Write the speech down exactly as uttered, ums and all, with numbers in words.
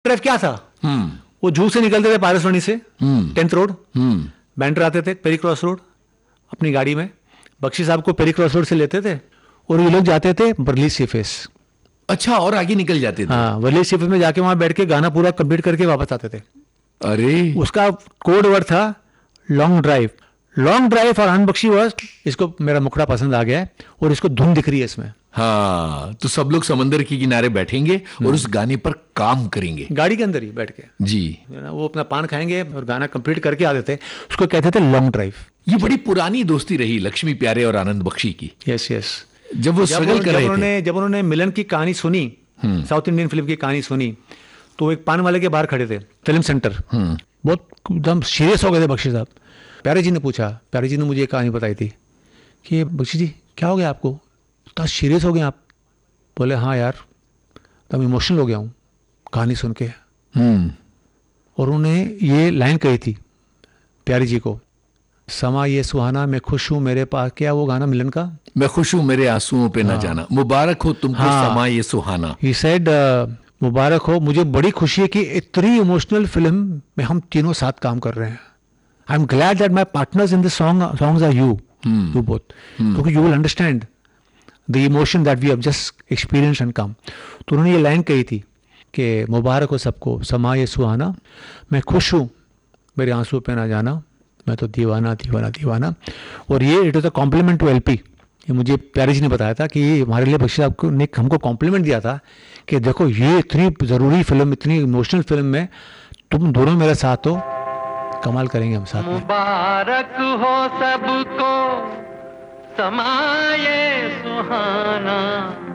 Drive क्या था? हम्म वो जू से निकलते थे पारसवानी से, हम्म टेंथ रोड, हम्म बैंड्रा आते थे पेरी क्रॉस रोड अपनी गाड़ी में, बख्शी साहब को पेरी क्रॉस रोड से लेते थे और ये लोग जाते थे वर्ली सीफेस। अच्छा, और आगे निकल जाते थे? हाँ, वर्ली सीफेस में जाके वहां बैठ के गाना पूरा कंप्लीट करके वापस आते थे। अरे उसका कोड वर्ड था लॉन्ग ड्राइव। लॉन्ग ड्राइव और आनंद बख्शी वर्स, इसको मेरा मुखड़ा पसंद आ गया है और इसको धुन दिख रही है इसमें। हाँ, तो सब लोग समंदर के किनारे बैठेंगे और उस गाने पर काम करेंगे गाड़ी के अंदर ही बैठ के जी। वो अपना पान खाएंगे और गाना कंप्लीट करके आते थे, उसको कहते थे लॉन्ग ड्राइव। ये बड़ी पुरानी दोस्ती रही लक्ष्मी प्यारे और आनंद बख्शी की। Yes yes. जब वो स्ट्रगल कर रहे थे, जब उन्होंने मिलन की कहानी सुनी, साउथ इंडियन फिल्म की कहानी सुनी, तो एक पान वाले के बाहर खड़े थे फिल्म सेंटर, बहुत एकदम सीरियस हो गए थे बख्शी साहब। प्यारे जी ने पूछा, प्यारे जी ने मुझे एक कहानी बताई थी कि बख्शी जी क्या हो गया आपको, इतना सीरियस हो गए आप? बोले हाँ यार, तब इमोशनल हो गया हूँ कहानी सुन के। और उन्होंने ये लाइन कही थी प्यारी जी को, समा ये सुहाना मैं खुश हूँ मेरे पास, क्या वो गाना मिलन का, मैं खुश हूँ मेरे आंसुओं पे हाँ। न जाना, मुबारक हो तुमको हाँ। समा ये सुहाना। ही सेड मुबारक हो, मुझे बड़ी खुशी है कि इतनी इमोशनल फिल्म में हम तीनों साथ काम कर रहे हैं। I am glad that my partners in this song songs are you you both, क्योंकि you will understand the emotion that we have just experience and come. तो उन्होंने ये लाइन कही थी कि मुबारक हो सबको समा ये सुहाना, मैं खुश हूँ मेरे आंसू पे ना जाना, मैं तो दीवाना दीवाना दीवाना। और ये it is a compliment two LP. ये मुझे प्यारी जी ने बताया था कि हमारे लिए बख्शी साहब ने हमको कॉम्प्लीमेंट दिया था कि देखो ये इतनी ज़रूरी फिल्म, इतनी इमोशनल फिल्म में तुम दोनों मेरे साथ हो, कमाल करेंगे हम साथ में। मुबारक हो सबको समाये सुहाना,